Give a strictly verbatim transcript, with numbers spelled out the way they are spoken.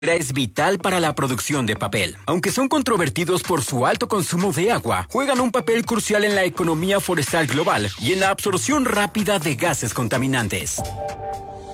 es vital para la producción de papel. Aunque son controvertidos por su alto consumo de agua, juegan un papel crucial en la economía forestal global y en la absorción rápida de gases contaminantes.